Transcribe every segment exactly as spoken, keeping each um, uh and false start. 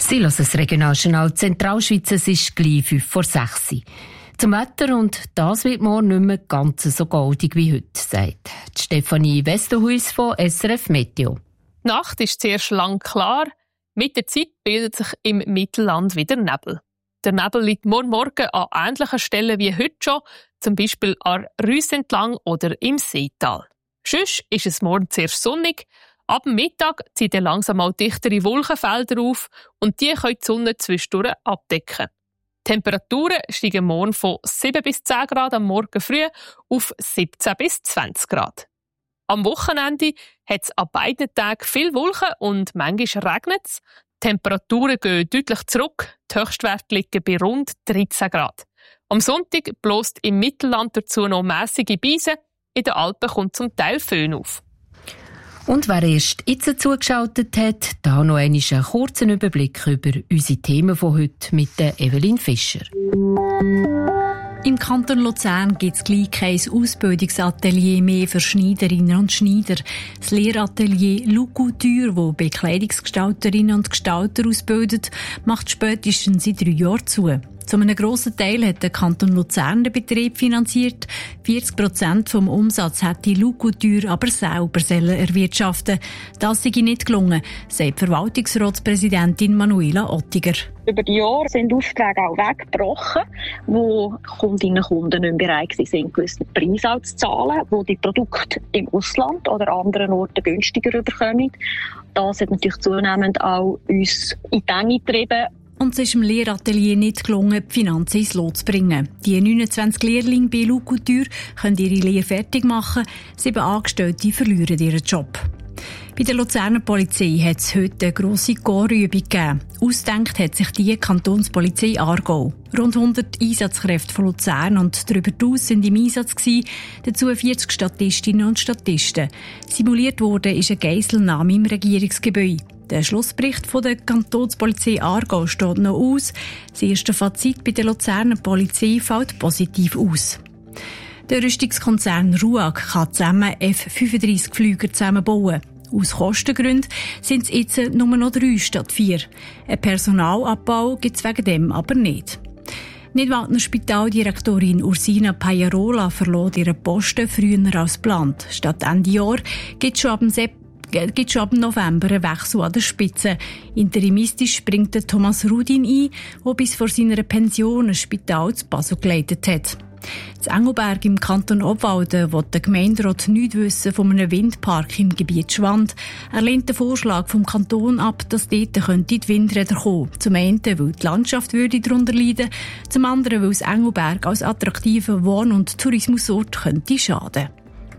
Sie hören das Regionaljournal Zentralschweiz, es ist gleich fünf vor sechs. Zum Wetter, und das wird morgen nicht mehr ganz so goldig wie heute, sagt Stefanie Westerhuis von S R F Meteo. Die Nacht ist zuerst lang klar, mit der Zeit bildet sich im Mittelland wieder Nebel. Der Nebel liegt morgen Morgen an ähnlichen Stellen wie heute schon, zum Beispiel an Rüss entlang oder im Seetal. Sonst ist es morgen zuerst sonnig. Ab dem Mittag ziehen dann langsam auch dichtere Wolkenfelder auf und die können die Sonne zwischendurch abdecken. Die Temperaturen steigen morgen von sieben bis zehn Grad am Morgen früh auf siebzehn bis zwanzig Grad. Am Wochenende hat es an beiden Tagen viel Wolken und manchmal regnet es. Die Temperaturen gehen deutlich zurück. Die Höchstwerte liegen bei rund dreizehn Grad. Am Sonntag bläst im Mittelland dazu noch mässige Beise. In den Alpen kommt zum Teil Föhn auf. Und wer erst jetzt zugeschaltet hat, da noch einen kurzen Überblick über unsere Themen von heute mit der Evelyn Fischer. Im Kanton Luzern gibt es gleich kein Ausbildungsatelier mehr für Schneiderinnen und Schneider. Das Lehratelier Loucouture, das Bekleidungsgestalterinnen und Gestalter ausbildet, macht spätestens in drei Jahren zu. Zu einem grossen Teil hat der Kanton Luzern den Betrieb finanziert. vierzig Prozent vom Umsatz hätte Loucouture aber selber erwirtschaften. Das sei nicht gelungen, sagt Verwaltungsratspräsidentin Manuela Ottiger. Über die Jahre sind Aufträge auch weggebrochen, wo Kundinnen und Kunden nicht mehr bereit sind, gewisse Preise zu zahlen, wo die Produkte im Ausland oder anderen Orten günstiger bekommen. Das hat natürlich zunehmend auch uns in die Enge getrieben. Und es ist dem Lehratelier nicht gelungen, die Finanzen ins Lot zu bringen. Die neunundzwanzig Lehrlinge bei Loucouture können ihre Lehre fertig machen, sieben Angestellte verlieren ihren Job. Bei der Luzerner Polizei hat es heute eine grosse Chorübung gegeben. Ausgedacht hat sich die Kantonspolizei Aargau. Rund hundert Einsatzkräfte von Luzern und darüber hinaus sind im Einsatz gewesen, dazu vierzig Statistinnen und Statisten. Simuliert wurde ist eine Geiselnahme im Regierungsgebäude. Der Schlussbericht von der Kantonspolizei Aargau steht noch aus. Das erste Fazit bei der Luzerner Polizei fällt positiv aus. Der Rüstungskonzern RUAG kann zusammen F fünfunddreissig Flüger zusammenbauen. Aus Kostengründen sind es jetzt nur noch drei statt vier. Ein Personalabbau gibt es wegen dem aber nicht. Nidwaldner Spitaldirektorin Ursina Pajarola verlor ihren Posten früher als geplant. Statt Ende Jahr gibt es schon ab dem September gibt schon ab November einen Wechsel an der Spitze. Interimistisch springt der Thomas Rudin ein, der bis vor seiner Pension ein Spital zu Basel geleitet hat. In Engelberg im Kanton Obwalden will der Gemeinderat nichts wissen von einem Windpark im Gebiet Schwand. Er lehnt den Vorschlag vom Kanton ab, dass dort die Windräder kommen. Zum einen, weil die Landschaft würde darunter leiden, zum anderen, weil es Engelberg als attraktiver Wohn- und Tourismusort könnte schaden.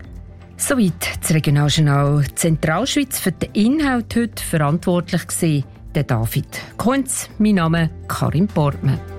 Soweit das Regionaljournal Zentralschweiz. Für den Inhalt heute verantwortlich war der David Kunz. Mein Name Karin Portmann.